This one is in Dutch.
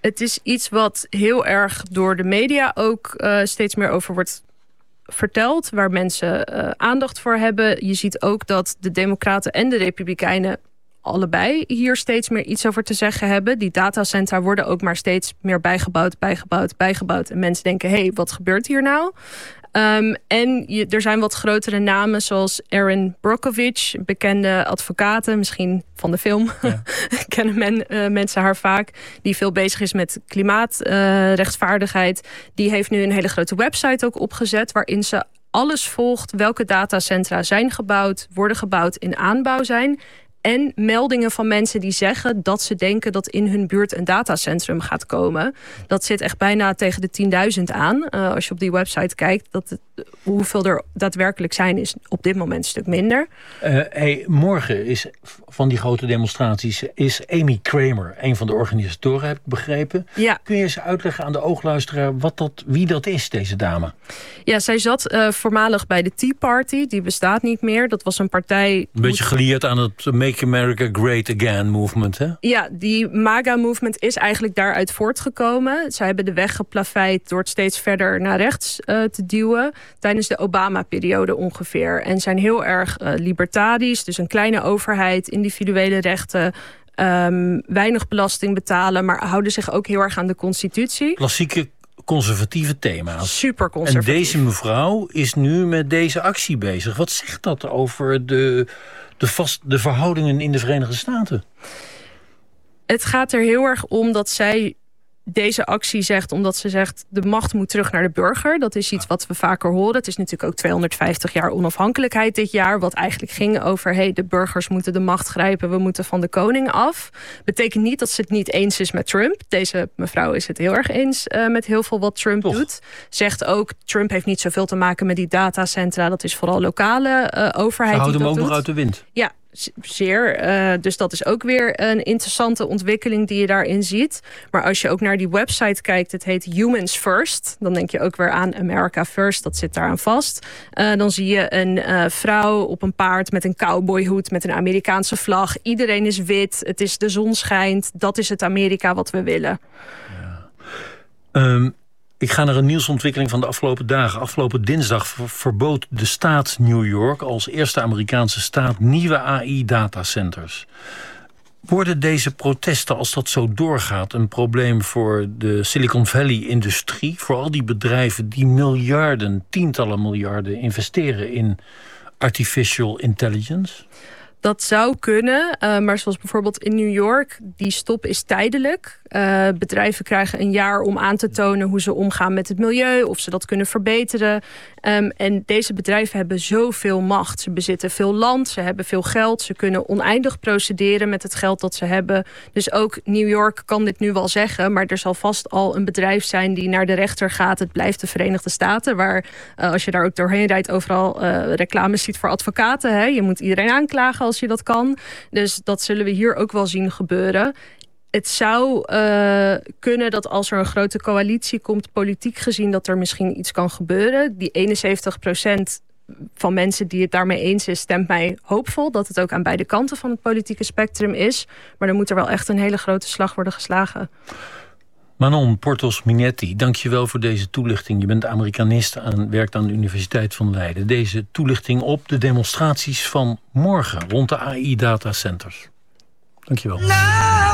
Het is iets wat heel erg door de media ook steeds meer over wordt verteld. Waar mensen aandacht voor hebben. Je ziet ook dat de Democraten en de Republikeinen allebei hier steeds meer iets over te zeggen hebben. Die datacentra worden ook maar steeds meer bijgebouwd. En mensen denken, hé, wat gebeurt hier nou? Er zijn wat grotere namen zoals Erin Brockovich, bekende advocaten, misschien van de film. Ja. Kennen mensen haar vaak. Die veel bezig is met klimaatrechtvaardigheid. Die heeft nu een hele grote website ook opgezet waarin ze alles volgt welke datacentra zijn gebouwd, worden gebouwd, in aanbouw zijn. En meldingen van mensen die zeggen dat ze denken dat in hun buurt een datacentrum gaat komen. Dat zit echt bijna tegen de 10.000 aan. Als je op die website kijkt, hoeveel er daadwerkelijk zijn, is op dit moment een stuk minder. Morgen is van die grote demonstraties is Amy Kramer, een van de organisatoren, heb ik begrepen. Ja. Kun je eens uitleggen aan de oogluisteraar wie dat is, deze dame? Ja, zij zat voormalig bij de Tea Party. Die bestaat niet meer. Dat was een partij. Een beetje gelieerd aan het Make America Great Again movement, hè? Ja, die MAGA-movement is eigenlijk daaruit voortgekomen. Zij hebben de weg geplaveid door het steeds verder naar rechts te duwen. Tijdens de Obama-periode ongeveer. En zijn heel erg libertarisch. Dus een kleine overheid, individuele rechten, weinig belasting betalen, maar houden zich ook heel erg aan de constitutie. Klassieke conservatieve thema's. Super conservatief. En deze mevrouw is nu met deze actie bezig. Wat zegt dat over de verhoudingen in de Verenigde Staten? Het gaat er heel erg om dat zij deze actie zegt, omdat ze zegt, de macht moet terug naar de burger. Dat is iets wat we vaker horen. Het is natuurlijk ook 250 jaar onafhankelijkheid dit jaar, wat eigenlijk ging over, de burgers moeten de macht grijpen, we moeten van de koning af. Betekent niet dat ze het niet eens is met Trump. Deze mevrouw is het heel erg eens met heel veel wat Trump doet. Zegt ook, Trump heeft niet zoveel te maken met die datacentra. Dat is vooral lokale overheid. Ze houden hem ook nog uit de wind. Ja, zeer. Dus dat is ook weer een interessante ontwikkeling die je daarin ziet. Maar als je ook naar die website kijkt, het heet Humans First. Dan denk je ook weer aan America First, dat zit daaraan vast. Dan zie je een vrouw op een paard met een cowboyhoed, met een Amerikaanse vlag. Iedereen is wit, de zon schijnt. Dat is het Amerika wat we willen. Ja. Ik ga naar een nieuwsontwikkeling van de afgelopen dagen. Afgelopen dinsdag verbood de staat New York als eerste Amerikaanse staat nieuwe AI-datacenters. Worden deze protesten, als dat zo doorgaat, een probleem voor de Silicon Valley-industrie? Voor al die bedrijven die miljarden, tientallen miljarden investeren in artificial intelligence? Dat zou kunnen, maar zoals bijvoorbeeld in New York, die stop is tijdelijk. Bedrijven krijgen een jaar om aan te tonen hoe ze omgaan met het milieu, of ze dat kunnen verbeteren. En deze bedrijven hebben zoveel macht. Ze bezitten veel land, ze hebben veel geld, ze kunnen oneindig procederen met het geld dat ze hebben. Dus ook New York kan dit nu wel zeggen, maar er zal vast al een bedrijf zijn die naar de rechter gaat. Het blijft de Verenigde Staten, waar als je daar ook doorheen rijdt, overal reclames ziet voor advocaten. Hè? Je moet iedereen aanklagen als je dat kan. Dus dat zullen we hier ook wel zien gebeuren. Het zou kunnen dat als er een grote coalitie komt, politiek gezien, dat er misschien iets kan gebeuren. Die 71% van mensen die het daarmee eens is, stemt mij hoopvol dat het ook aan beide kanten van het politieke spectrum is. Maar dan moet er wel echt een hele grote slag worden geslagen. Manon Portos Minetti, dank je wel voor deze toelichting. Je bent Amerikanist en werkt aan de Universiteit van Leiden. Deze toelichting op de demonstraties van morgen rond de AI-datacenters. Dank je wel.